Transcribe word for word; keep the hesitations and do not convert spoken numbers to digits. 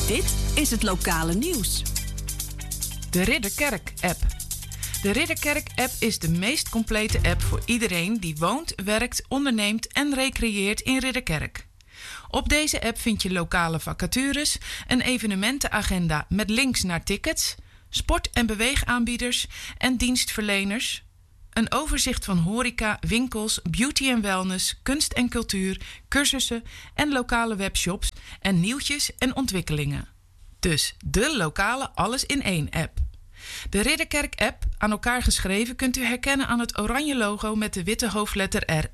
Dit is het lokale nieuws. De Ridderkerk-app. De Ridderkerk-app is de meest complete app voor iedereen die woont, werkt, onderneemt en recreëert in Ridderkerk. Op deze app vind je lokale vacatures, een evenementenagenda met links naar tickets, sport- en beweegaanbieders en dienstverleners, een overzicht van horeca, winkels, beauty en wellness, kunst en cultuur, cursussen en lokale webshops en nieuwtjes en ontwikkelingen. Dus de lokale alles in één app. De Ridderkerk-app, aan elkaar geschreven, kunt u herkennen aan het oranje logo met de witte hoofdletter R